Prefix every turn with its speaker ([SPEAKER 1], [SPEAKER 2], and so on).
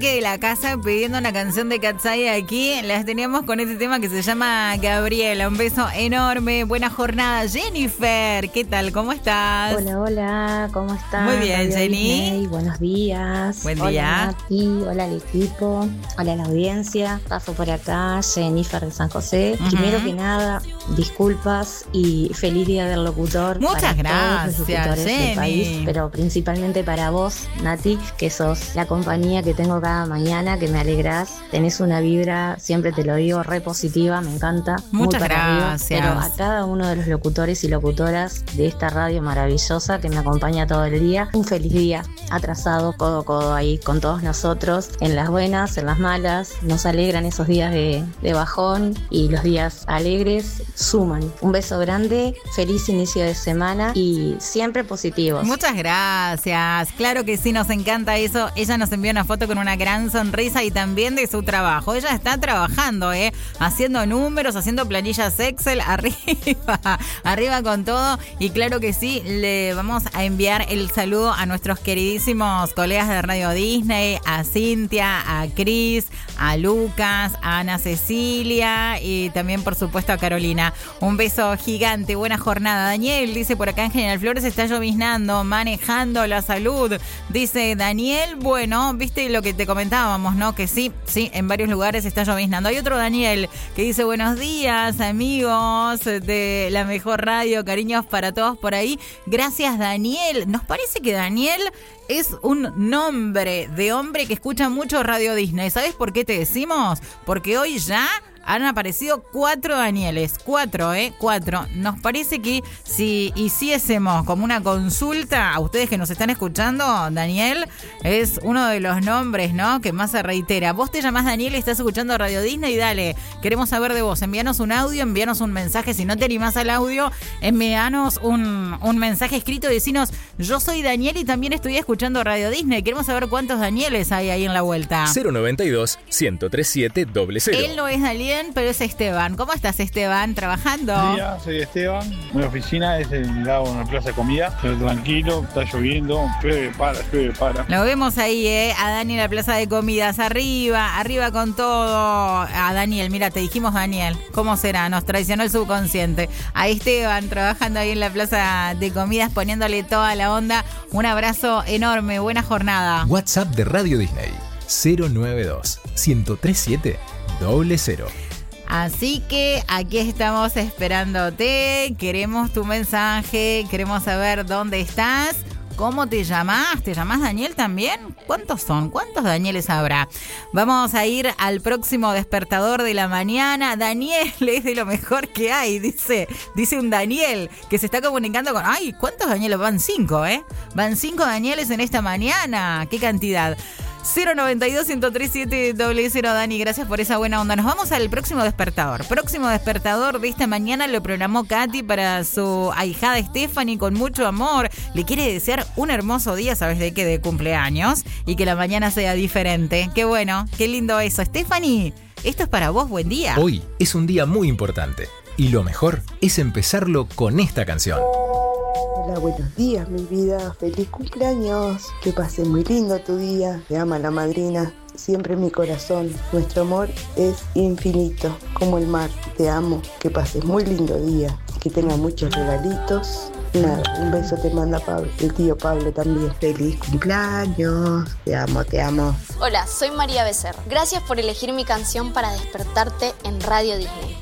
[SPEAKER 1] De la casa pidiendo una canción de Katsai aquí. Las teníamos con este tema que se llama Gabriela. Un beso enorme. Buena jornada. Jennifer, ¿qué tal? ¿Cómo estás?
[SPEAKER 2] Hola, ¿cómo estás?
[SPEAKER 1] Muy bien,
[SPEAKER 2] Radio
[SPEAKER 1] Jenny.
[SPEAKER 2] Disney, buenos días.
[SPEAKER 1] Buen
[SPEAKER 2] Hola,
[SPEAKER 1] día.
[SPEAKER 2] Nati, hola al equipo, hola a la audiencia. Paso por acá, Jennifer de San José.
[SPEAKER 1] Ujú.
[SPEAKER 2] Primero que nada, disculpas y feliz día del locutor.
[SPEAKER 1] Muchas
[SPEAKER 2] para
[SPEAKER 1] gracias,
[SPEAKER 2] todos los locutores
[SPEAKER 1] Jenny.
[SPEAKER 2] del país, pero principalmente para vos, Nati, que sos la compañía que tengo cada mañana, que me alegrás. Tenés una vibra, siempre te lo digo, re positiva, me encanta.
[SPEAKER 1] Muchas
[SPEAKER 2] muy para arriba.
[SPEAKER 1] gracias.
[SPEAKER 2] Pero a cada uno de los locutores y locutoras de esta radio maravillosa que me acompaña todo el día, un feliz día, atrasado, codo a codo ahí con todos nosotros, en las buenas, en las malas. Nos alegran esos días de bajón, y los días alegres suman. Un beso grande, feliz inicio de semana y siempre positivos.
[SPEAKER 1] Muchas gracias. Claro que sí, nos encanta eso. Ella nos envió una foto con una gran sonrisa y también de su trabajo. Ella está trabajando, haciendo números, haciendo planillas Excel, arriba con todo. Y claro que sí, le vamos a enviar el saludo a nuestros queridísimos colegas de Radio Disney, a Cintia, a Cris, a Lucas, a Ana Cecilia y también por supuesto a Carolina. Un beso gigante, buena jornada. Daniel dice por acá en General Flores está lloviznando, manejando la salud. Dice Daniel, bueno, viste lo que te comentábamos, ¿no? Que sí, en varios lugares está lloviznando. Hay otro Daniel que dice buenos días amigos de la mejor radio, cariños para todos por ahí. Gracias Daniel. Nos parece que Daniel es un nombre de hombre que escucha mucho Radio Disney. ¿Sabes por qué te decimos? Porque hoy ya han aparecido 4 Danieles, 4. Nos parece que si hiciésemos como una consulta a ustedes que nos están escuchando, Daniel es uno de los nombres, ¿no?, que más se reitera. Vos te llamás Daniel y estás escuchando Radio Disney, dale, queremos saber de vos. Envíanos un audio, envíanos un mensaje. Si no te animás al audio, envíanos un mensaje escrito y decinos, yo soy Daniel y también estoy escuchando Radio Disney. Queremos saber cuántos Danieles hay ahí en la vuelta.
[SPEAKER 3] 092-103-700.
[SPEAKER 1] Él no es Daniel, pero es Esteban. ¿Cómo estás, Esteban? ¿Trabajando?
[SPEAKER 4] Buen día, soy Esteban. Mi oficina es en el lado de una plaza de comida. Estoy tranquilo, está lloviendo, llueve, para.
[SPEAKER 1] Lo vemos ahí, a Dani en la plaza de comidas. Arriba con todo. A Daniel, mira, te dijimos Daniel. ¿Cómo será? Nos traicionó el subconsciente. A Esteban trabajando ahí en la plaza de comidas, poniéndole toda la onda. Un abrazo enorme, buena jornada.
[SPEAKER 3] WhatsApp de Radio Disney 092-103-700.
[SPEAKER 1] Así que aquí estamos esperándote, queremos tu mensaje, queremos saber dónde estás, cómo te llamás. ¿Te llamás Daniel también? ¿Cuántos son? ¿Cuántos Danieles habrá? Vamos a ir al próximo despertador de la mañana. Daniel es de lo mejor que hay, dice un Daniel que se está comunicando con... ¡Ay! ¿Cuántos Danieles? Van 5, Van 5 Danieles en esta mañana. ¡Qué cantidad! 092-103-700. Dani, gracias por esa buena onda. Nos vamos al próximo despertador. Próximo despertador de esta mañana lo programó Katy para su ahijada Stephanie con mucho amor. Le quiere desear un hermoso día, ¿sabes de qué? De cumpleaños, y que la mañana sea diferente. Qué bueno, qué lindo eso. Stephanie, esto es para vos, buen día.
[SPEAKER 3] Hoy es un día muy importante y lo mejor es empezarlo con esta canción.
[SPEAKER 5] Hola, buenos días, mi vida. Feliz cumpleaños. Que pase muy lindo tu día. Te ama la madrina. Siempre en mi corazón. Nuestro amor es infinito, como el mar. Te amo. Que pases muy lindo día. Que tenga muchos regalitos. Nada, un beso te manda Pablo. El tío Pablo también. Feliz cumpleaños. Te amo, te amo.
[SPEAKER 6] Hola, soy María Becerra. Gracias por elegir mi canción para despertarte en Radio Disney.